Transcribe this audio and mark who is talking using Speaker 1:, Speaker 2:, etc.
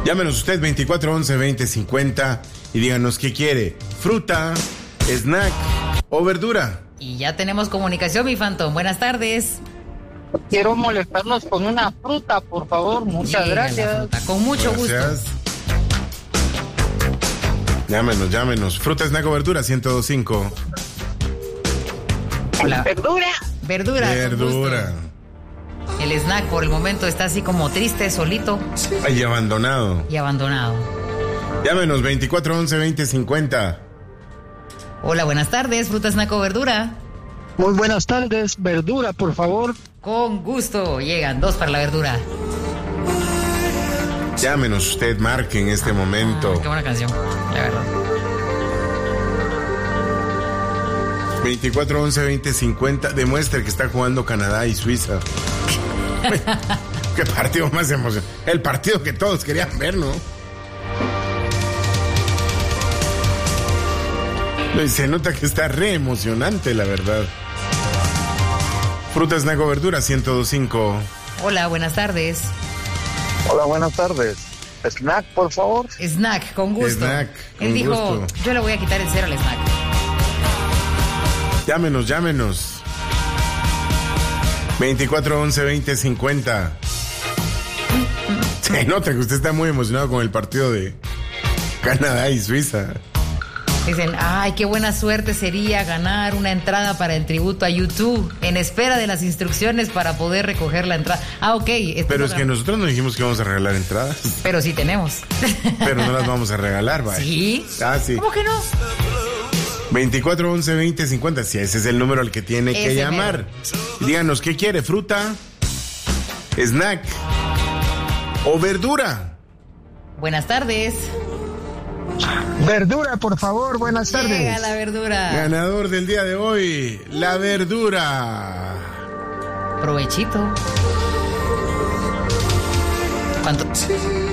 Speaker 1: Llámenos usted 2411-2050 y díganos qué quiere. Fruta, snack o verdura.
Speaker 2: Y ya tenemos comunicación, mi Phantom. Buenas tardes.
Speaker 3: Quiero molestarnos con una fruta, por favor. Muchas gracias.
Speaker 2: Con mucho gusto.
Speaker 1: Llámenos. Fruta, snack o verdura, 102.5.
Speaker 2: Hola.
Speaker 3: Verdura.
Speaker 2: Verdura. El snack por el momento está así como triste, solito.
Speaker 1: Y abandonado.
Speaker 2: Llámenos
Speaker 1: 2411-2050.
Speaker 2: Hola, buenas tardes. Fruta, snack o verdura.
Speaker 3: Muy buenas tardes. Verdura, por favor.
Speaker 2: Con gusto. Llegan 2 para la verdura.
Speaker 1: Llámenos usted, marque en este momento.
Speaker 2: Qué buena canción, la verdad.
Speaker 1: 2411-2050. Demuestre que está jugando Canadá y Suiza. Qué partido más emocionante. El partido que todos querían ver, ¿no? Y se nota que está re emocionante, la verdad. Fruta, snack o verdura, 102.5.
Speaker 2: Hola, buenas tardes.
Speaker 3: Hola, buenas tardes. Snack, por favor.
Speaker 2: Snack, con gusto.
Speaker 1: Snack, con
Speaker 2: Él dijo,
Speaker 1: gusto.
Speaker 2: yo le voy a quitar el 0 al snack.
Speaker 1: Llámenos. 2411-2050. Se nota que usted está muy emocionado con el partido de Canadá y Suiza.
Speaker 2: Dicen, ay, qué buena suerte sería ganar una entrada para el tributo a YouTube, en espera de las instrucciones para poder recoger la entrada. Ok.
Speaker 1: Pero es que nosotros no dijimos que vamos a regalar entradas.
Speaker 2: Pero sí tenemos.
Speaker 1: Pero no las vamos a regalar, vaya.
Speaker 2: ¿Sí?
Speaker 1: Sí.
Speaker 2: ¿Cómo que no?
Speaker 1: 2411-2050, si ese es el número al que tiene que llamar. Y díganos, ¿qué quiere? ¿Fruta, snack o verdura?
Speaker 2: Buenas tardes.
Speaker 3: Verdura, por favor. Buenas tardes.
Speaker 2: Llega la verdura.
Speaker 1: Ganador del día de hoy, la verdura.
Speaker 2: Provechito. ¿Cuánto?